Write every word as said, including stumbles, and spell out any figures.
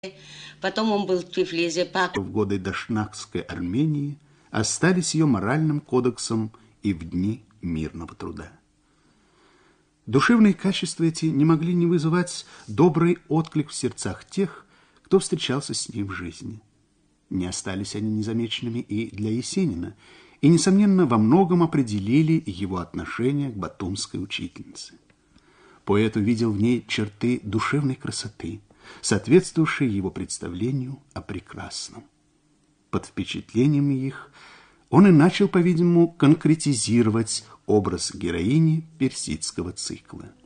Потом он был в Тифлисе. В годы Дашнакской Армении остались ее моральным кодексом и в дни мирного труда. Душевные качества эти не могли не вызывать добрый отклик в сердцах тех, кто встречался с ней в жизни. Не остались они незамеченными и для Есенина, и, несомненно, во многом определили его отношение к батумской учительнице. Поэт увидел в ней черты душевной красоты, соответствовавшие его представлению о прекрасном. Под впечатлением их он и начал, по-видимому, конкретизировать образ героини персидского цикла.